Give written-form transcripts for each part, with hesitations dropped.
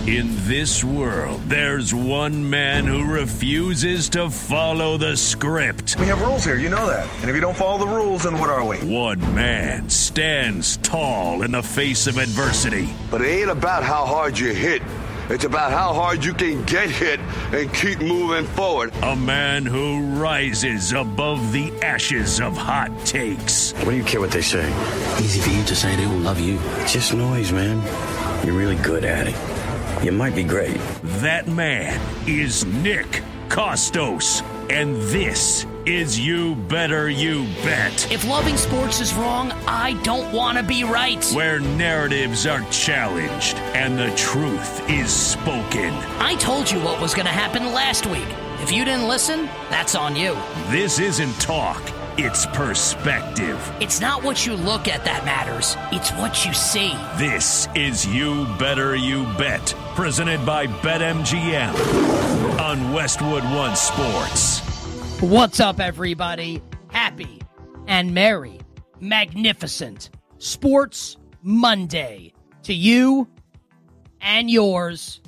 In this world, there's one man who refuses to follow the script. We have rules here, you know that. And if you don't follow the rules, then what are we? One man stands tall in the face of adversity. But it ain't about how hard you hit. It's about how hard you can get hit and keep moving forward. A man who rises above the ashes of hot takes. What do you care what they say? Easy for you to say they all love you. It's just noise, man. You're really good at it. You might be great. That man is Nick Kostos. And this is You Better You Bet. If loving sports is wrong, I don't want to be right. Where narratives are challenged and the truth is spoken. I told you what was going to happen last week. If you didn't listen, that's on you. This isn't talk. It's perspective. It's not what you look at that matters. It's what you see. This is You Better You Bet, presented by BetMGM on Westwood One Sports. What's up, everybody? Happy and merry, magnificent Sports Monday to you and yours.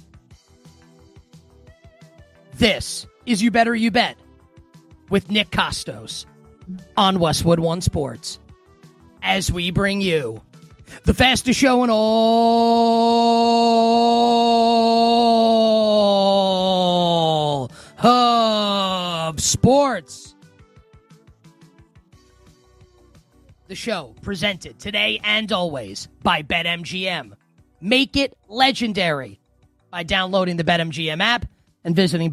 This is You Better You Bet with Nick Kostos on Westwood One Sports, as we bring you the fastest show in all of sports. The show presented today and always by BetMGM. Make it legendary by downloading the BetMGM app and visiting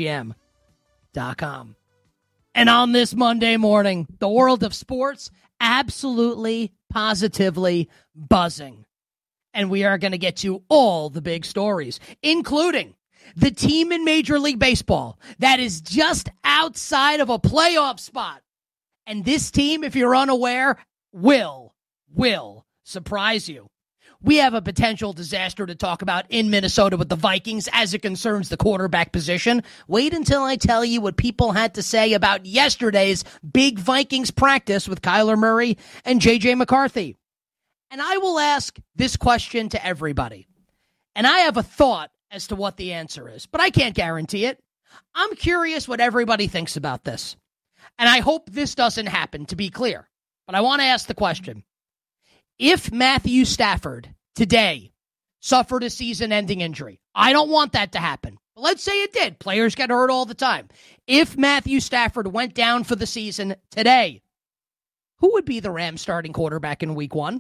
BetMGM.com. And on this Monday morning, the world of sports absolutely, positively buzzing. And we are going to get to all the big stories, including the team in Major League Baseball that is just outside of a playoff spot. And this team, if you're unaware, will surprise you. We have a potential disaster to talk about in Minnesota with the Vikings as it concerns the quarterback position. Wait until I tell you what people had to say about yesterday's big Vikings practice with Kyler Murray and J.J. McCarthy. And I will ask this question to everybody. And I have a thought as to what the answer is, but I can't guarantee it. I'm curious what everybody thinks about this. And I hope this doesn't happen, to be clear. But I want to ask the question. If Matthew Stafford today suffered a season-ending injury, I don't want that to happen. But let's say it did. Players get hurt all the time. If Matthew Stafford went down for the season today, who would be the Rams starting quarterback in Week 1?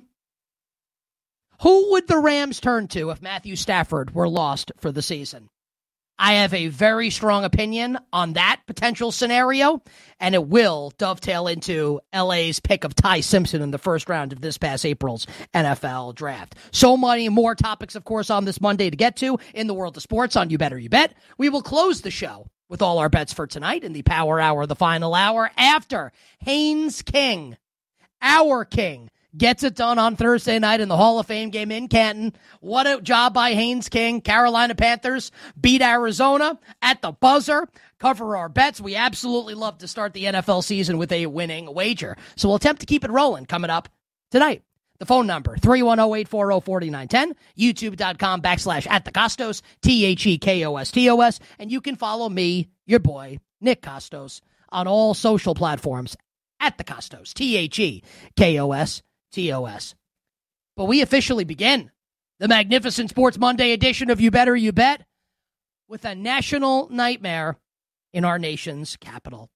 Who would the Rams turn to if Matthew Stafford were lost for the season? I have a very strong opinion on that potential scenario, and it will dovetail into LA's pick of Ty Simpson in the first round of this past April's NFL draft. So many more topics, of course, on this Monday to get to in the world of sports on You Better You Bet. We will close the show with all our bets for tonight in the Power Hour, the final hour, after Haynes King, our king, gets it done on Thursday night in the Hall of Fame game in Canton. What a job by Haynes King. Carolina Panthers beat Arizona at the buzzer. Cover our bets. We absolutely love to start the NFL season with a winning wager. So we'll attempt to keep it rolling coming up tonight. The phone number, 310-840-4910, youtube.com/@thekostos, THEKOSTOS. And you can follow me, your boy, Nick Kostos, on all social platforms at the Kostos, THEKOSTOS. But we officially begin the magnificent Sports Monday edition of You Better You Bet with a national nightmare in our nation's capital.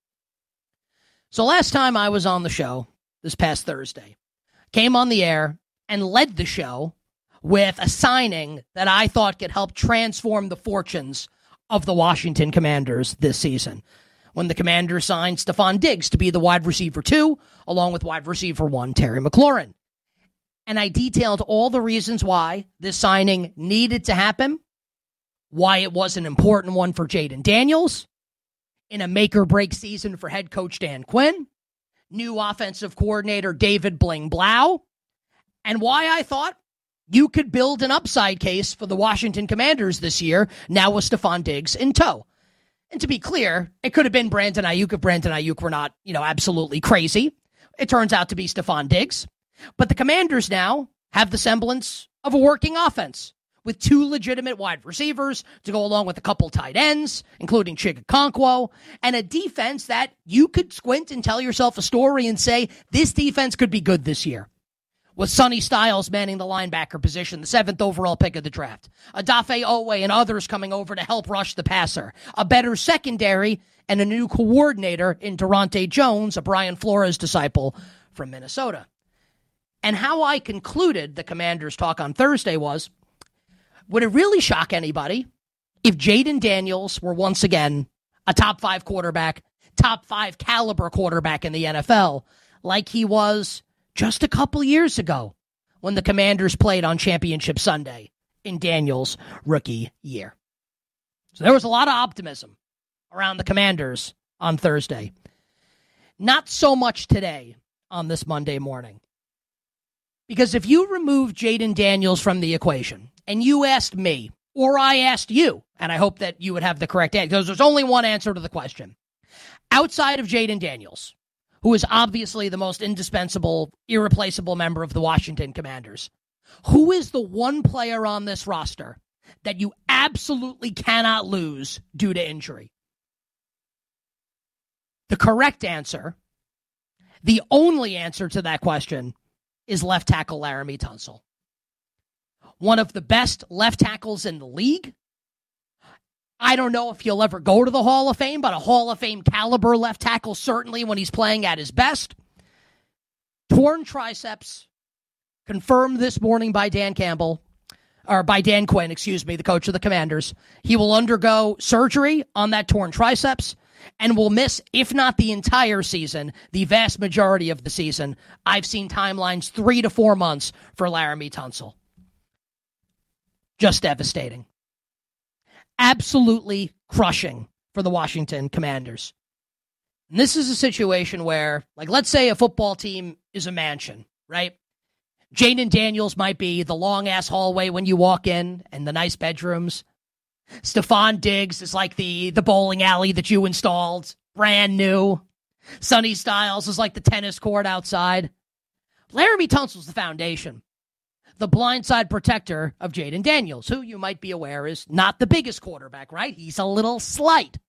So last time I was on the show, this past Thursday, came on the air and led the show with a signing that I thought could help transform the fortunes of the Washington Commanders this season, when the Commanders signed Stephon Diggs to be the wide receiver 2, along with wide receiver 1, Terry McLaurin. And I detailed all the reasons why this signing needed to happen, why it was an important one for Jaden Daniels, in a make-or-break season for head coach Dan Quinn, new offensive coordinator David Bling Blau, and why I thought you could build an upside case for the Washington Commanders this year, now with Stephon Diggs in tow. And to be clear, it could have been Brandon Ayuk if Brandon Ayuk were not, absolutely crazy. It turns out to be Stephon Diggs. But the Commanders now have the semblance of a working offense with 2 legitimate wide receivers to go along with a couple tight ends, including Chigakonkwo, and a defense that you could squint and tell yourself a story and say, this defense could be good this year. With Sonny Styles manning the linebacker position, the 7th overall pick of the draft. Odafe Owe and others coming over to help rush the passer. A better secondary and a new coordinator in Durante Jones, a Brian Flores disciple from Minnesota. And how I concluded the Commanders' talk on Thursday was, would it really shock anybody if Jayden Daniels were once again a top 5 quarterback, top 5 caliber quarterback in the NFL, like he was just a couple years ago when the Commanders played on Championship Sunday in Daniels' rookie year? So there was a lot of optimism around the Commanders on Thursday. Not so much today on this Monday morning. Because if you remove Jayden Daniels from the equation and you asked me, or I asked you, and I hope that you would have the correct answer, because there's only one answer to the question. Outside of Jayden Daniels, who is obviously the most indispensable, irreplaceable member of the Washington Commanders, who is the one player on this roster that you absolutely cannot lose due to injury? The correct answer, the only answer to that question, is left tackle Laremy Tunsil. One of the best left tackles in the league. I don't know if he'll ever go to the Hall of Fame, but a Hall of Fame caliber left tackle certainly when he's playing at his best. Torn triceps, confirmed this morning by Dan Quinn, the coach of the Commanders. He will undergo surgery on that torn triceps and will miss, if not the entire season, the vast majority of the season. I've seen timelines 3 to 4 months for Laremy Tunsil. Just devastating. Absolutely crushing for the Washington Commanders. And this is a situation where, like, let's say a football team is a mansion, right? Jayden Daniels might be the long-ass hallway when you walk in and the nice bedrooms. Stephon Diggs is like the bowling alley that you installed, brand new. Sonny Styles is like the tennis court outside. Laremy Tunsil's the foundation, the blindside protector of Jayden Daniels, who you might be aware is not the biggest quarterback, right? He's a little slight.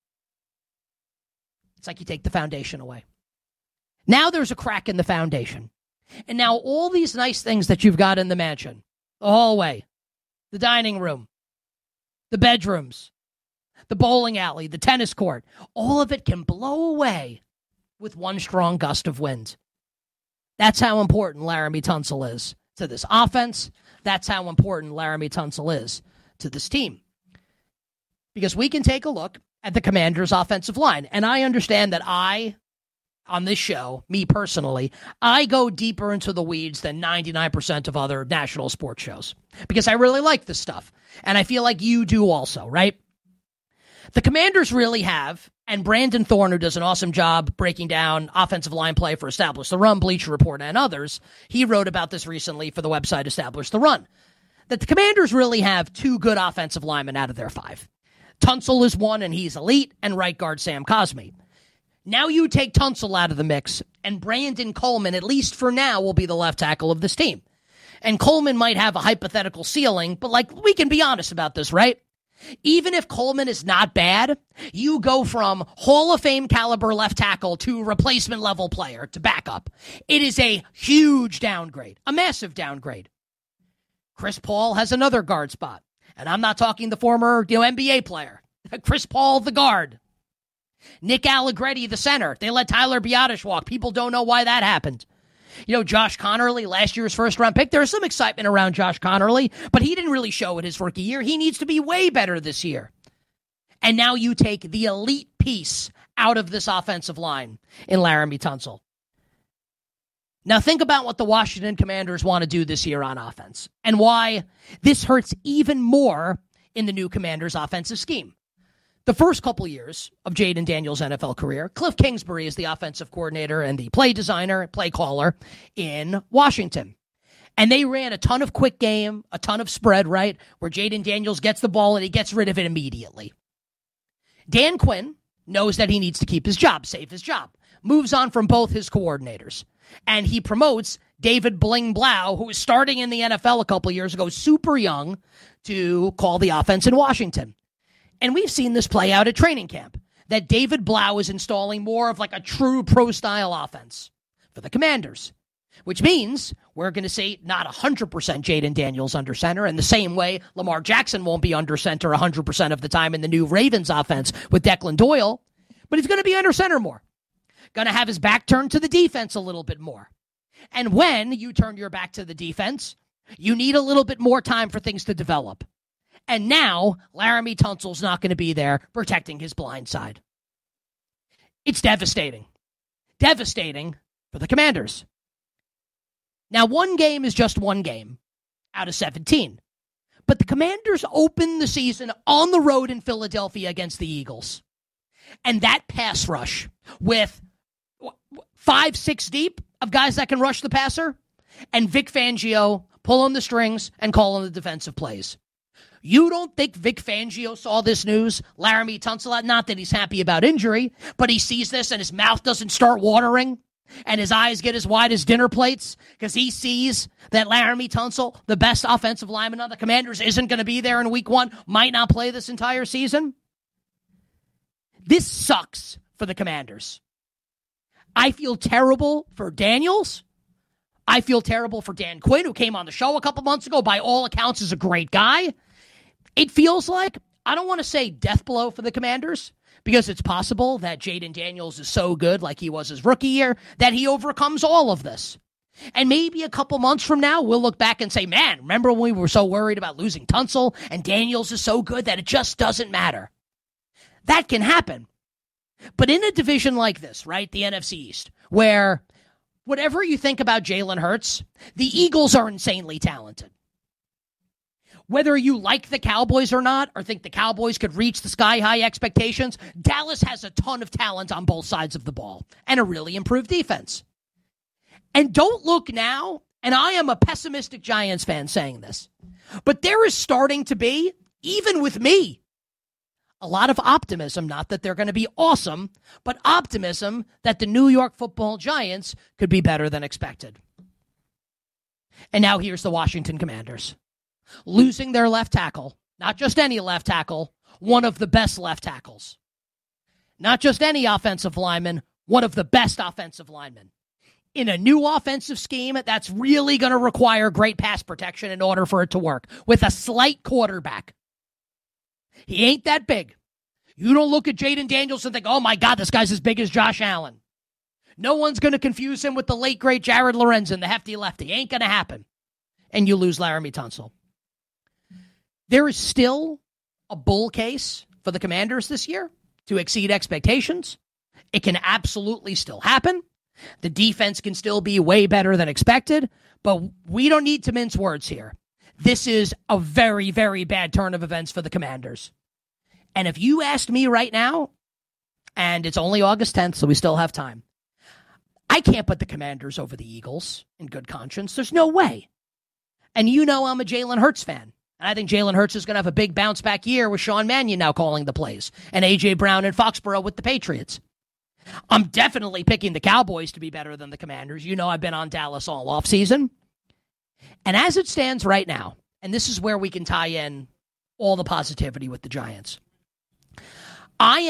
It's like you take the foundation away. Now there's a crack in the foundation. And now all these nice things that you've got in the mansion, the hallway, the dining room, the bedrooms, the bowling alley, the tennis court, all of it can blow away with one strong gust of wind. That's how important Laremy Tunsil is to this offense. That's how important Laremy Tunsil is to this team. Because we can take a look at the Commanders' offensive line. And I understand that on this show, me personally, I go deeper into the weeds than 99% of other national sports shows. Because I really like this stuff. And I feel like you do also, right? The Commanders really have, and Brandon Thorne, who does an awesome job breaking down offensive line play for Establish the Run, Bleacher Report, and others, he wrote about this recently for the website Establish the Run, that the Commanders really have 2 good offensive linemen out of their 5. Tunsil is one, and he's elite, and right guard Sam Cosmi. Now you take Tunsil out of the mix, and Brandon Coleman, at least for now, will be the left tackle of this team. And Coleman might have a hypothetical ceiling, but we can be honest about this, right? Even if Coleman is not bad, you go from Hall of Fame caliber left tackle to replacement level player to backup. It is a huge downgrade, a massive downgrade. Chris Paul has another guard spot. And I'm not talking the former NBA player. Chris Paul, the guard. Nick Allegretti, the center. They let Tyler Biadasz walk. People don't know why that happened. Josh Connerly, last year's first-round pick. There was some excitement around Josh Connerly, but he didn't really show it his rookie year. He needs to be way better this year. And now you take the elite piece out of this offensive line in Laremy Tunsil. Now think about what the Washington Commanders want to do this year on offense and why this hurts even more in the new Commanders offensive scheme. The first couple years of Jayden Daniels' NFL career, Cliff Kingsbury is the offensive coordinator and the play designer, play caller in Washington. And they ran a ton of quick game, a ton of spread, right, where Jayden Daniels gets the ball and he gets rid of it immediately. Dan Quinn knows that he needs to keep his job, save his job, moves on from both his coordinators. And he promotes David Bling Blau, who was starting in the NFL a couple years ago, super young, to call the offense in Washington. And we've seen this play out at training camp, that David Blau is installing more of like a true pro-style offense for the Commanders, which means we're going to see not 100% Jaden Daniels under center, in the same way Lamar Jackson won't be under center 100% of the time in the new Ravens offense with Declan Doyle, but he's going to be under center more. Going to have his back turned to the defense a little bit more. And when you turn your back to the defense, you need a little bit more time for things to develop. And now, Laramie Tunsil's not going to be there protecting his blind side. It's devastating. Devastating for the Commanders. Now, one game is just one game out of 17. But the Commanders opened the season on the road in Philadelphia against the Eagles. And that pass rush with 5-6 deep of guys that can rush the passer, and Vic Fangio pulling the strings and calling the defensive plays. You don't think Vic Fangio saw this news? Laramie Tunsil, not that he's happy about injury, but he sees this and his mouth doesn't start watering and his eyes get as wide as dinner plates because he sees that Laramie Tunsil, the best offensive lineman on the Commanders, isn't going to be there in week 1, might not play this entire season. This sucks for the Commanders. I feel terrible for Daniels. I feel terrible for Dan Quinn, who came on the show a couple months ago. By all accounts, is a great guy. It feels like, I don't want to say death blow for the Commanders, because it's possible that Jaden Daniels is so good, like he was his rookie year, that he overcomes all of this. And maybe a couple months from now, we'll look back and say, man, remember when we were so worried about losing Tunsil, and Daniels is so good that it just doesn't matter. That can happen. But in a division like this, right, the NFC East, where whatever you think about Jalen Hurts, the Eagles are insanely talented. Whether you like the Cowboys or not, or think the Cowboys could reach the sky-high expectations, Dallas has a ton of talent on both sides of the ball and a really improved defense. And don't look now, and I am a pessimistic Giants fan saying this, but there is starting to be, even with me, a lot of optimism, not that they're going to be awesome, but optimism that the New York Football Giants could be better than expected. And now here's the Washington Commanders. Losing their left tackle, not just any left tackle, one of the best left tackles. Not just any offensive lineman, one of the best offensive linemen. In a new offensive scheme, that's really going to require great pass protection in order for it to work, with a slight quarterback. He ain't that big. You don't look at Jaden Daniels and think, oh my God, this guy's as big as Josh Allen. No one's going to confuse him with the late, great Jared Lorenzen, the hefty lefty. Ain't going to happen. And you lose Laramie Tunsil. There is still a bull case for the Commanders this year to exceed expectations. It can absolutely still happen. The defense can still be way better than expected, but we don't need to mince words here. This is a very, very bad turn of events for the Commanders. And if you asked me right now, and it's only August 10th, so we still have time, I can't put the Commanders over the Eagles in good conscience. There's no way. And you know I'm a Jalen Hurts fan. And I think Jalen Hurts is going to have a big bounce-back year with Sean Mannion now calling the plays, and A.J. Brown in Foxborough with the Patriots. I'm definitely picking the Cowboys to be better than the Commanders. You know I've been on Dallas all offseason. And as it stands right now, and this is where we can tie in all the positivity with the Giants, I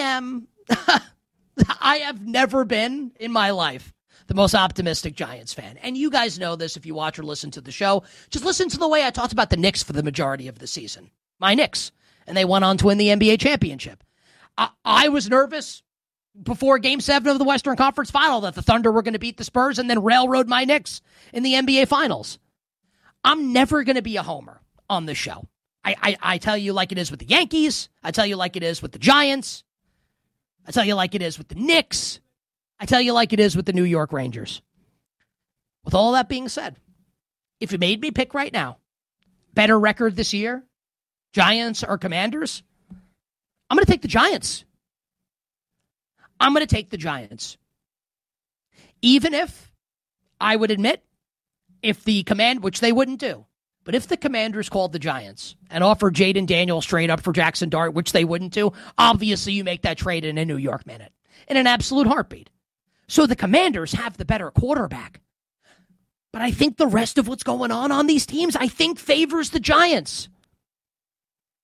have never been in my life the most optimistic Giants fan. And you guys know this if you watch or listen to the show. Just listen to the way I talked about the Knicks for the majority of the season. My Knicks. And they went on to win the NBA championship. I was nervous before Game 7 of the Western Conference Final that the Thunder were going to beat the Spurs and then railroad my Knicks in the NBA Finals. I'm never going to be a homer on this show. I tell you like it is with the Yankees. I tell you like it is with the Giants. I tell you like it is with the Knicks. I tell you like it is with the New York Rangers. With all that being said, if you made me pick right now, better record this year, Giants or Commanders, I'm going to take the Giants. I'm going to take the Giants. Even if I would admit, if the which they wouldn't do, but if the Commanders called the Giants and offered Jaden Daniels straight up for Jackson Dart, which they wouldn't do, obviously you make that trade in a New York minute, in an absolute heartbeat. So the Commanders have the better quarterback. But I think the rest of what's going on these teams, I think favors the Giants.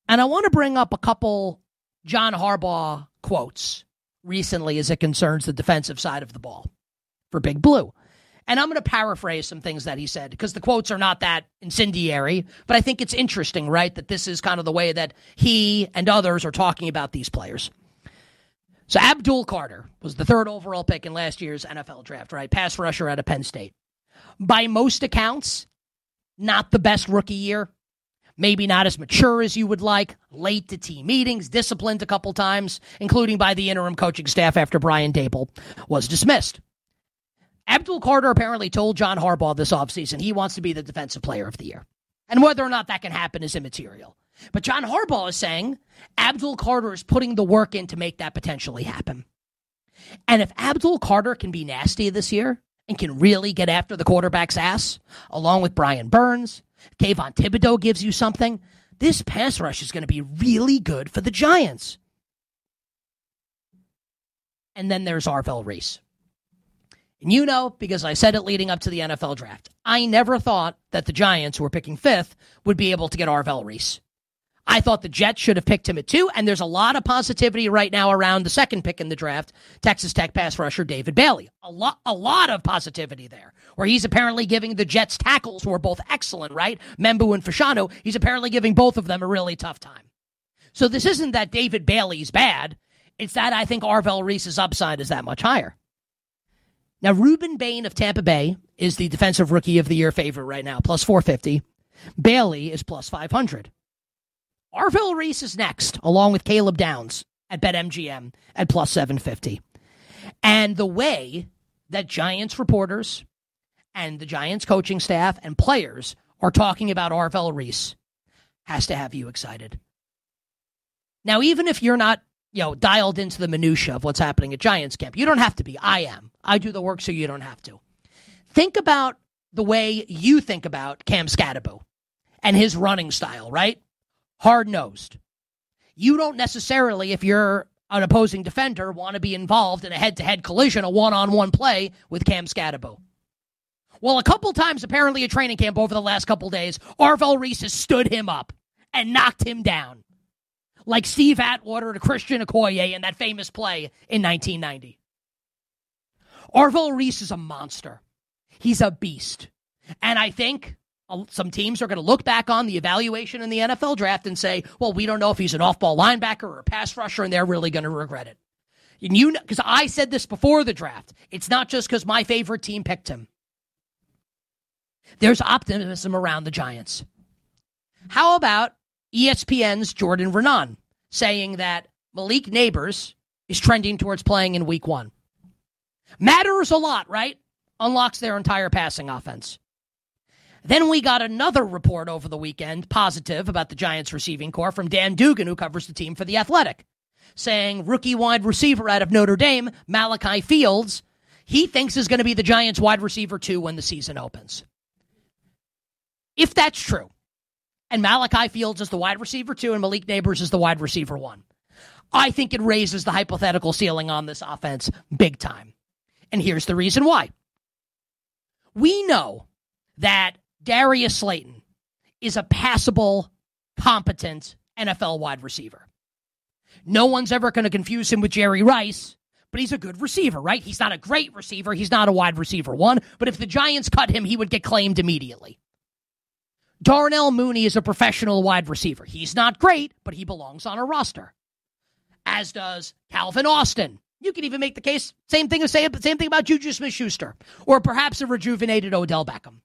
And I want to bring up a couple John Harbaugh quotes recently as it concerns the defensive side of the ball for Big Blue. And I'm going to paraphrase some things that he said because the quotes are not that incendiary, but I think it's interesting, right, that this is kind of the way that he and others are talking about these players. So Abdul Carter was the 3rd overall pick in last year's NFL draft, right? Pass rusher out of Penn State. By most accounts, not the best rookie year. Maybe not as mature as you would like. Late to team meetings, disciplined a couple times, including by the interim coaching staff after Brian Daboll was dismissed. Abdul Carter apparently told John Harbaugh this offseason he wants to be the defensive player of the year. And whether or not that can happen is immaterial. But John Harbaugh is saying Abdul Carter is putting the work in to make that potentially happen. And if Abdul Carter can be nasty this year and can really get after the quarterback's ass, along with Brian Burns, Kayvon Thibodeau gives you something, this pass rush is going to be really good for the Giants. And then there's Arvell Reese. And you know, because I said it leading up to the NFL draft, I never thought that the Giants, who were picking 5th, would be able to get Arvell Reese. I thought the Jets should have picked him at 2, and there's a lot of positivity right now around the 2nd pick in the draft, Texas Tech pass rusher David Bailey. A lot of positivity there, where he's apparently giving the Jets tackles, who are both excellent, right? Membu and Fashanu, he's apparently giving both of them a really tough time. So this isn't that David Bailey's bad. It's that I think Arvell Reese's upside is that much higher. Now, Ruben Bain of Tampa Bay is the Defensive Rookie of the Year favorite right now, plus 450. Bailey is plus 500. Arvell Reese is next, along with Caleb Downs at BetMGM at plus 750. And the way that Giants reporters and the Giants coaching staff and players are talking about Arvell Reese has to have you excited. Now, even if you're not dialed into the minutia of what's happening at Giants camp, you don't have to be. I am. I do the work so you don't have to. Think about the way you think about Cam Skattebo and his running style, right? Hard-nosed. You don't necessarily, if you're an opposing defender, want to be involved in a head-to-head collision, a one-on-one play with Cam Skattebo. Well, a couple times, apparently at training camp over the last couple days, Arvell Reese has stood him up and knocked him down. Like Steve Atwater to Christian Okoye in that famous play in 1990. Arvell Reese is a monster. He's a beast. And I think some teams are going to look back on the evaluation in the NFL draft and say, well, we don't know if he's an off-ball linebacker or a pass rusher, and they're really going to regret it. And you know, because I said this before the draft, it's not just because my favorite team picked him. There's optimism around the Giants. How about ESPN's Jordan Renan saying that Malik Neighbors is trending towards playing in week 1? Matters a lot, right? Unlocks their entire passing offense. Then we got another report over the weekend, positive, about the Giants receiving corps from Dan Dugan, who covers the team for The Athletic, saying rookie wide receiver out of Notre Dame, Malachi Fields, he thinks is going to be the Giants wide receiver 2 when the season opens. If that's true, and Malachi Fields is the wide receiver 2 and Malik Neighbors is the wide receiver 1, I think it raises the hypothetical ceiling on this offense big time. And here's the reason why. We know that Darius Slayton is a passable, competent NFL wide receiver. No one's ever going to confuse him with Jerry Rice, but he's a good receiver, right? He's not a great receiver. He's not a wide receiver 1, but if the Giants cut him, he would get claimed immediately. Darnell Mooney is a professional wide receiver. He's not great, but he belongs on a roster. As does Calvin Austin. You can even make the case, same thing about Juju Smith-Schuster, or perhaps a rejuvenated Odell Beckham.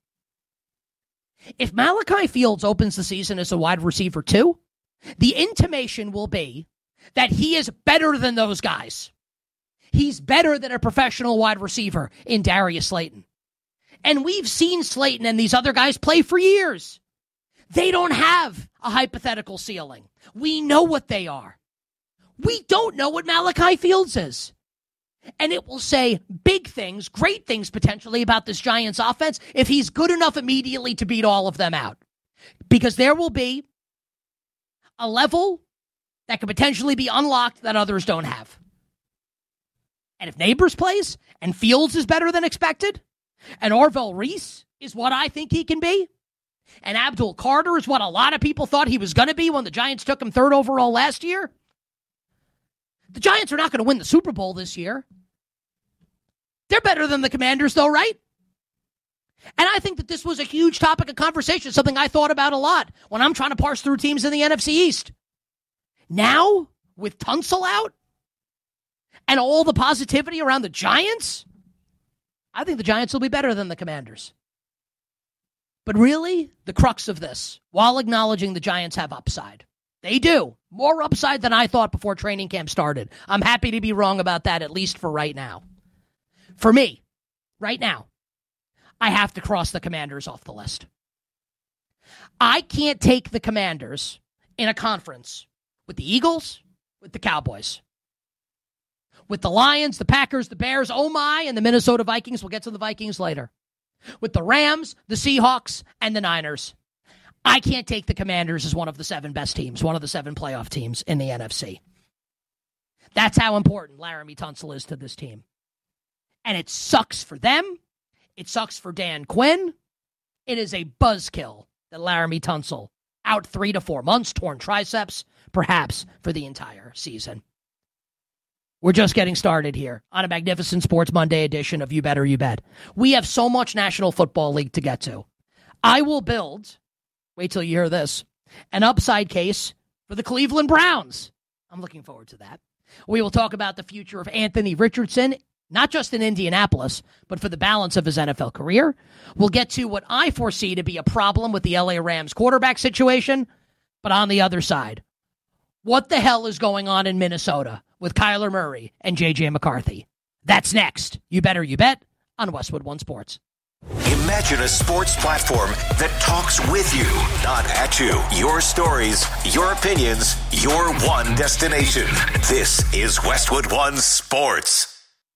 If Malachi Fields opens the season as a wide receiver 2, the intimation will be that he is better than those guys. He's better than a professional wide receiver in Darius Slayton. And we've seen Slayton and these other guys play for years. They don't have a hypothetical ceiling. We know what they are. We don't know what Malachi Fields is. And it will say big things, great things potentially about this Giants offense if he's good enough immediately to beat all of them out. Because there will be a level that could potentially be unlocked that others don't have. And if Neighbors plays and Fields is better than expected, and Arvell Reese is what I think he can be, And Abdul Carter is what a lot of people thought he was going to be when the Giants took him 3rd overall last year. The Giants are not going to win the Super Bowl this year. They're better than the Commanders, though, right? And I think that this was a huge topic of conversation, something I thought about a lot when I'm trying to parse through teams in the NFC East. Now, with Tunsil out and all the positivity around the Giants, I think the Giants will be better than the Commanders. But really, the crux of this, while acknowledging the Giants have upside, they do. More upside than I thought before training camp started. I'm happy to be wrong about that, at least for right now. For me, right now, I have to cross the Commanders off the list. I can't take the Commanders in a conference with the Eagles, with the Cowboys, with the Lions, the Packers, the Bears, oh my, and the Minnesota Vikings. We'll get to the Vikings later. With the Rams, the Seahawks, and the Niners. I can't take the Commanders as one of the 7 best teams, one of the 7 playoff teams in the NFC. That's how important Laramie Tunsil is to this team. And it sucks for them. It sucks for Dan Quinn. It is a buzzkill that Laramie Tunsil out 3 to 4 months, torn triceps, perhaps for the entire season. We're just getting started here on a magnificent Sports Monday edition of You Better You Bet. We have so much National Football League to get to. I will build, wait till you hear this, an upside case for the Cleveland Browns. I'm looking forward to that. We will talk about the future of Anthony Richardson, not just in Indianapolis, but for the balance of his NFL career. We'll get to what I foresee to be a problem with the LA Rams quarterback situation, but on the other side, what the hell is going on in Minnesota with Kyler Murray and J.J. McCarthy? That's next. You Better You Bet on Westwood One Sports. Imagine a sports platform that talks with you, not at you. Your stories, your opinions, your one destination. This is Westwood One Sports.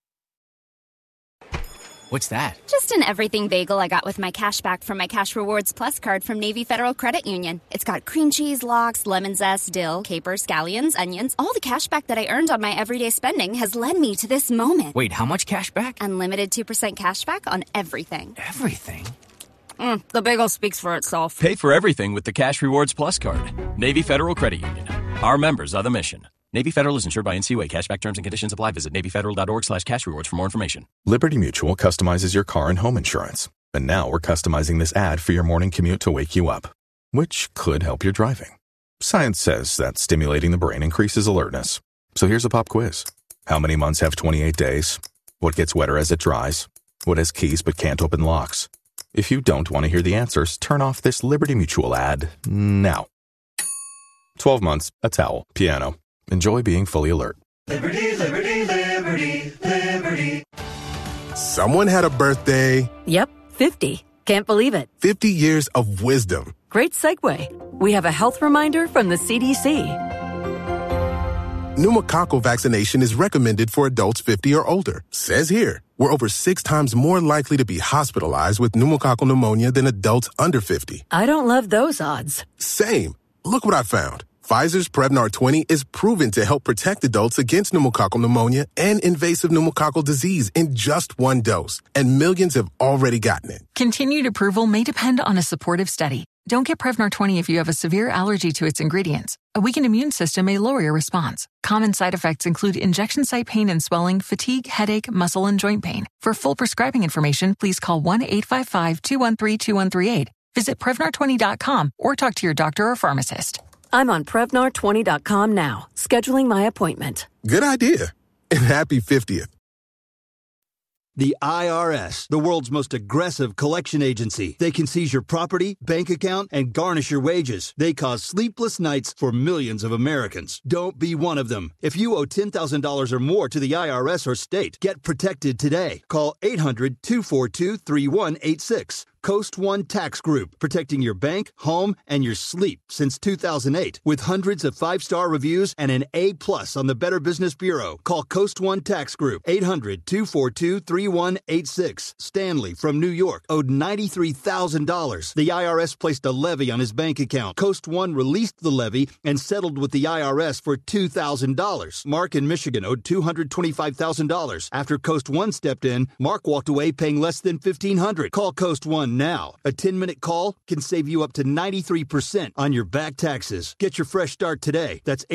What's that? Just an everything bagel I got with my cash back from my Cash Rewards Plus card from Navy Federal Credit Union. It's got cream cheese, lox, lemon zest, dill, capers, scallions, onions. All the cash back that I earned on my everyday spending has led me to this moment. Wait, how much cash back? Unlimited 2% cash back on everything. Everything? The bagel speaks for itself. Pay for everything with the Cash Rewards Plus card. Navy Federal Credit Union. Our members are the mission. Navy Federal is insured by NCUA. Cashback terms and conditions apply. Visit NavyFederal.org/cashrewards for more information. Liberty Mutual customizes your car and home insurance. And now we're customizing this ad for your morning commute to wake you up, which could help your driving. Science says that stimulating the brain increases alertness. So here's a pop quiz. How many months have 28 days? What gets wetter as it dries? What has keys but can't open locks? If you don't want to hear the answers, turn off this Liberty Mutual ad now. 12 months, a towel, piano. Enjoy being fully alert. Liberty, liberty, liberty, liberty. Someone had a birthday. Yep, 50. Can't believe it. 50 years of wisdom. Great segue. We have a health reminder from the CDC. Pneumococcal vaccination is recommended for adults 50 or older. Says here, we're over 6 times more likely to be hospitalized with pneumococcal pneumonia than adults under 50. I don't love those odds. Same. Look what I found. Pfizer's Prevnar 20 is proven to help protect adults against pneumococcal pneumonia and invasive pneumococcal disease in just 1 dose, and millions have already gotten it. Continued approval may depend on a supportive study. Don't get Prevnar 20 if you have a severe allergy to its ingredients. A weakened immune system may lower your response. Common side effects include injection site pain and swelling, fatigue, headache, muscle, and joint pain. For full prescribing information, please call 1-855-213-2138. Visit Prevnar20.com or talk to your doctor or pharmacist. I'm on Prevnar20.com now, scheduling my appointment. Good idea. And happy 50th. The IRS, the world's most aggressive collection agency. They can seize your property, bank account, and garnish your wages. They cause sleepless nights for millions of Americans. Don't be one of them. If you owe $10,000 or more to the IRS or state, get protected today. Call 800-242-3186. Coast One Tax Group, protecting your bank, home, and your sleep since 2008. With hundreds of 5-star reviews and an A+ on the Better Business Bureau. Call Coast One Tax Group, 800-242-3186. Stanley from New York owed $93,000. The IRS placed a levy on his bank account. Coast One released the levy and settled with the IRS for $2,000. Mark in Michigan owed $225,000. After Coast One stepped in, Mark walked away paying less than $1,500. Call Coast One now. A 10-minute call can save you up to 93% on your back taxes. Get your fresh start today. That's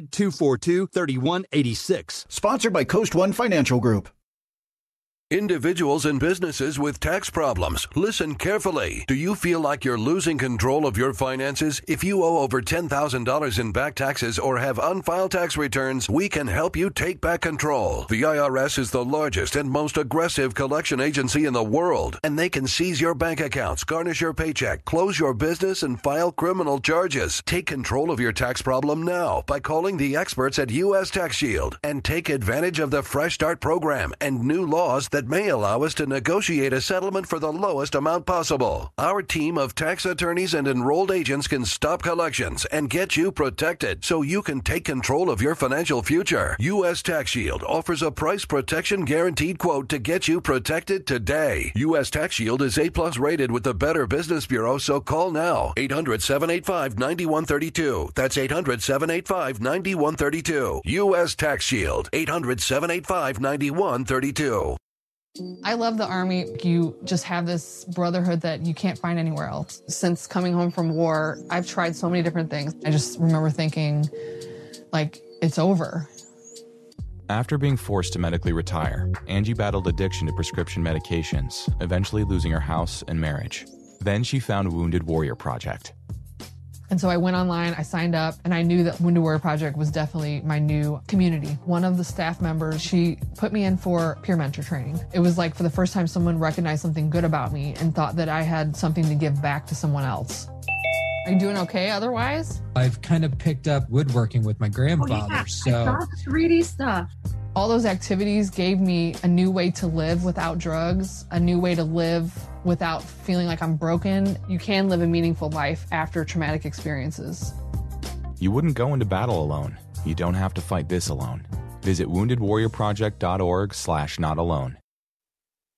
800-242-3186. Sponsored by Coast One Financial Group. Individuals and businesses with tax problems, listen carefully. Do you feel like you're losing control of your finances? If you owe over $10,000 in back taxes or have unfiled tax returns, we can help you take back control. The IRS is the largest and most aggressive collection agency in the world, and they can seize your bank accounts, garnish your paycheck, close your business, and file criminal charges. Take control of your tax problem now by calling the experts at U.S. Tax Shield and take advantage of the Fresh Start program and new laws that may allow us to negotiate a settlement for the lowest amount possible. Our team of tax attorneys and enrolled agents can stop collections and get you protected so you can take control of your financial future. U.S. Tax Shield offers a price protection guaranteed quote to get you protected today. U.S. Tax Shield is A+ rated with the Better Business Bureau, so call now. 800-785-9132. That's 800-785-9132. U.S. Tax Shield. 800-785-9132. I love the Army. You just have this brotherhood that you can't find anywhere else. Since coming home from war, I've tried so many different things. I just remember thinking, like, it's over. After being forced to medically retire, Angie battled addiction to prescription medications, eventually losing her house and marriage. Then she found Wounded Warrior Project. And so I went online, I signed up, and I knew that Wounded Warrior Project was definitely my new community. One of the staff members, she put me in for peer mentor training. It was like for the first time someone recognized something good about me and thought that I had something to give back to someone else. Are you doing okay otherwise? I've kind of picked up woodworking with my grandfather, I so... 3D stuff. All those activities gave me a new way to live without drugs, a new way to live without feeling like I'm broken. You can live a meaningful life after traumatic experiences. You wouldn't go into battle alone. You don't have to fight this alone. Visit woundedwarriorproject.org/notalone.